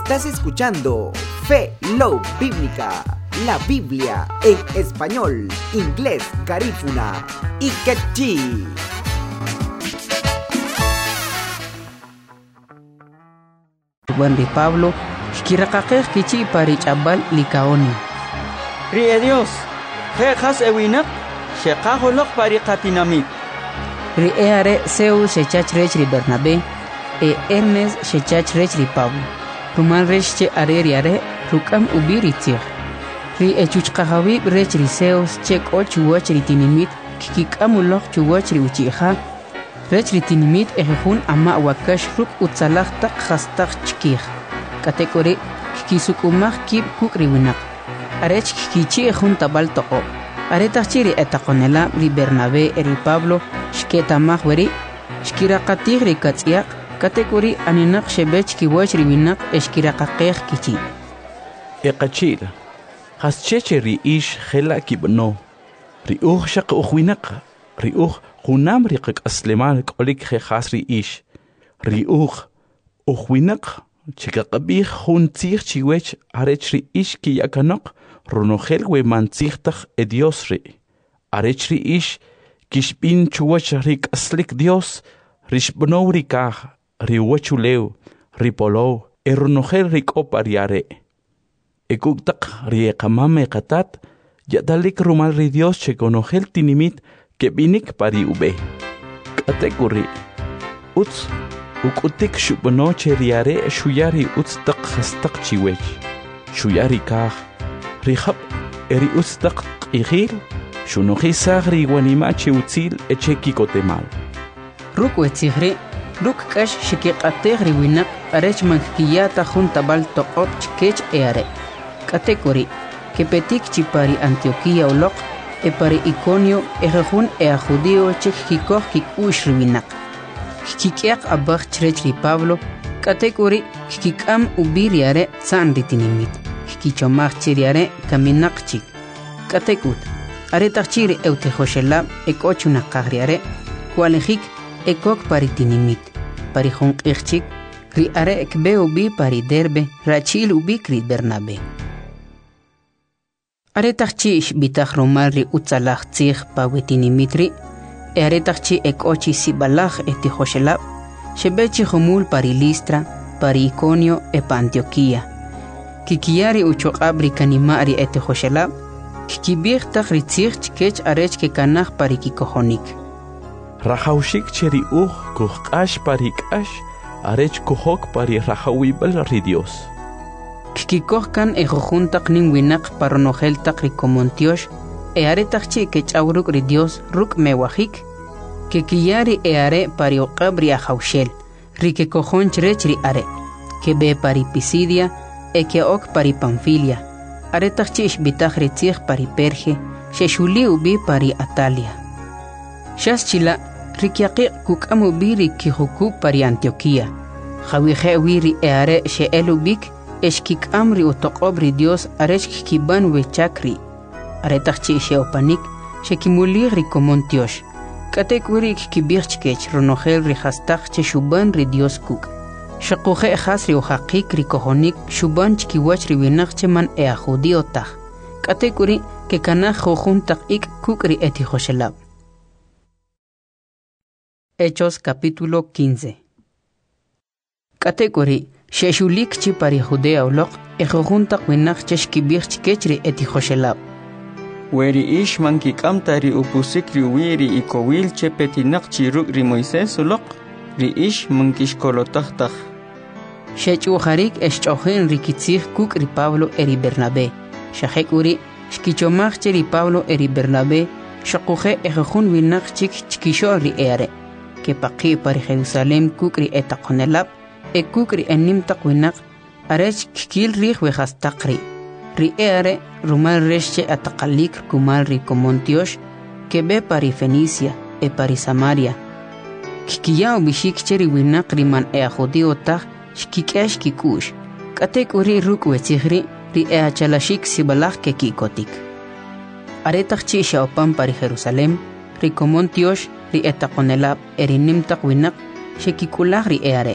Estás escuchando Fe Love Bíblica, la Biblia en español, inglés, garífuna y quechí. Buen ri Pablo, shkirakakej kichi pari chabal likaoni. Rie Dios, jejas ewinak, shekajolok pari katinamit. Ri eare Zeus shechach rech ri Bernabé, e Ernest shechach rech ri Pablo. Ruman rech che are rukam ubiri tzir. Ri echuchkahawi rech ri Zeus chek o chuwach ri tinimit, kikikam chuwach ri uchiha. Rech ri tinimit ejejun ama wakash ruk utzalach tak hastak chkir. Kategori kikisukumach kib kukri winak. Arech kikichi ejun tabal toko. Aretachiri etakonela ri Bernabé eri Pablo shketamach weri shkirakatih ri katziak. Kategori aninak shebech kiwach ri winak eshkirakakeh kichi. Ekachil hascheche ri ish khela kibno. Ri shaq winak. Ri Hunam riqak aslemal kolik khas ri ish. Ri winak chikaqabih hun tzir chiwech arech ri ish ki yakanok runogel we mantzirtach e Dios ri. Arech ri ish kishpin chuwach rik aslik Dios rishbno rikah ri wachuleu ri polo e runogel rik opariare. Ekuktak ri kamame qatat yadalik rumal ri Dios chekonogel tinimit que binik pari ube. Kategori uts ukutik shubno cheriare shuyari uts tak hastak chiwech. Shuyari kah rihab eri uts tak ihil shunohi sagri wanima chiutzil echeki kotemal. Ruk wetzihri ruk kash shikiqategri winak arech mankiyata juntabal tokop chkech eare. Kategori kepetik chipari Antioquia ulok e pari Iconio ejejun e a judío chek kikoh kikush riwinak. Kikiak abach chrech ri Pablo, kategori kikam ubiriare tsan ritinimit. Kikichomach chiriare kaminak chik. Katekut, are tachiri eutejoshelab ekochuna kagriare, kualejik ekok paritinimit. Pari honk chik, ri are ekbe ubi pari derbe, rachil ubi kri Bernabé. Aretachchi bitach romal ri utzalach tzich pawetinimitri, e aretachchi ekochi sibalach etihoshelab, shebechi homul pari Listra, pari Iconio e pa Antioquia. Kikiari uchoqabri kanimari etihoshelab, kikibich tach ri tzich chkech arech ke kanach pari kikohonik. Rahaushik cheri kuhkash pari kash, arech kuhok pari rahawibal ri Dios. Kikikohkan ejojuntak nin winak paronojeltak rikomontiosh, e aretachchi que chauruk ri Dios ruk mewajik, que kiyari e are pari oqabri ajaushel, ri que cojonch rech ri are, que be pari Pisidia, e que ok pari Panfilia, aretachchi ishbitaj ritzich pari Perge, sheshuli ubi pari Atalia. Shaschila, rikiaqi kukamu biri kihuku pari Antioquia, jawije wiri e are she elubik, eshkik amri utoqobri Dios arech kiban we chakri. Aretachchi sheopanik, shekimuli rikomontiosh. Katekwiri kibirchkech ronogel rihastach che shuban ri Dios kuk. Shakuhe hasri uhaqik rikohonik shuban chkiwach riwinach che man ea judío tach. Katekwiri ke kanach jojuntak ik kuk ri etihoshelab. Hechos capítulo 15. Katekwiri Sheshulik chi pari Judea ulok, ejojuntak winach cheshkibirch kechri etihoshelab. Weri ish mankikam ri upusik ri wiri ikowil chepetinak chiruk ri Moisés ulok, ri ish mankishkolotach. Shechuharik eschojen rikitzich kuk ri Pablo eri Bernabé. Shahekuri, shkichomach ri Pablo eri Bernabé, shakuje ejojun winach chik chkisho ri ere. Que paqi pari Jerusalem kuk ri etakonelab, e kukri enim takwinak arech kikil rih wehastakri. Ri eare rumal resche atakalik kumal ri komontiosh que be pari Fenicia e pari Samaria. Kikiyao bishik cheri winak riman ea judío tach shkikesh kikush. Katek uri ruk wetzihri ri ea chalashik sibalach ke kikotik. Aretach chi shaopan pari Jerusalem ri komontiosh ri etakonelab erinim takwinak shekikulach ri eare.